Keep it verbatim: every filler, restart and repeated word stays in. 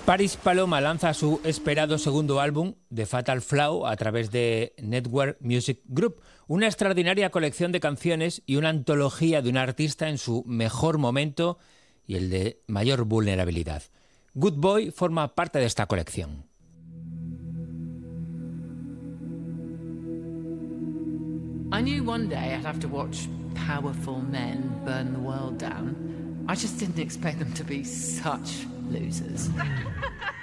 Paris Paloma lanza su esperado segundo álbum, The Fatal Flaw, a través de Network Music Group, una extraordinaria colección de canciones y una antología de un artista en su mejor momento y el de mayor vulnerabilidad. Good Boy forma parte de esta colección. I knew one day I'd have to watch powerful men burn the world down. I just didn't expect them to be such losers.